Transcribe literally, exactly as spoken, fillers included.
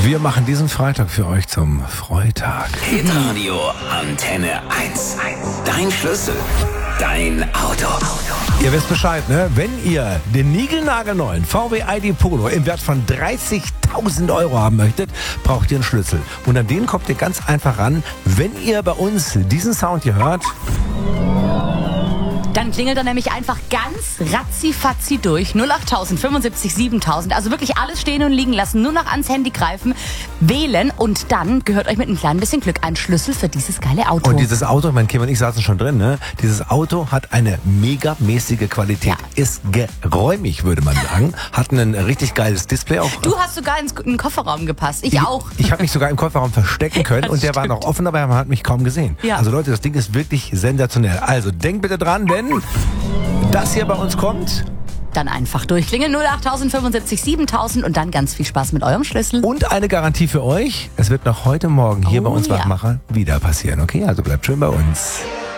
Wir machen diesen Freitag für euch zum Freitag. Hitradio Antenne eins. Dein Schlüssel, dein Auto. Ihr wisst Bescheid, ne? Wenn ihr den niegelnagelneuen V W I D Polo im Wert von dreißigtausend Euro haben möchtet, braucht ihr einen Schlüssel. Und an den kommt ihr ganz einfach ran, wenn ihr bei uns diesen Sound hier hört. Dann klingelt er nämlich einfach ganz ratzi-fatzi durch. null acht fünfundsiebzig siebentausend. Also wirklich alles stehen und liegen lassen. Nur noch ans Handy greifen, wählen und dann gehört euch mit einem kleinen bisschen Glück ein Schlüssel für dieses geile Auto. Und dieses Auto, mein Kim und ich saßen schon drin, ne? Dieses Auto hat eine megamäßige Qualität. Ja. Ist geräumig, würde man sagen. Hat ein richtig geiles Display auch. Du hast sogar ins, in den Kofferraum gepasst. Ich, Ich, auch. ich habe mich sogar im Kofferraum verstecken können Das und der war stimmt. noch offen, aber man hat mich kaum gesehen. Ja. Also Leute, das Ding ist wirklich sensationell. Also denkt bitte dran, wenn das hier bei uns kommt Dann einfach durchklingeln. null acht fünfundsiebzig siebentausend und dann ganz viel Spaß mit eurem Schlüssel. und eine Garantie für euch, es wird noch heute Morgen hier Oh, bei uns ja. Wachmacher wieder passieren. Okay, also bleibt schön bei uns.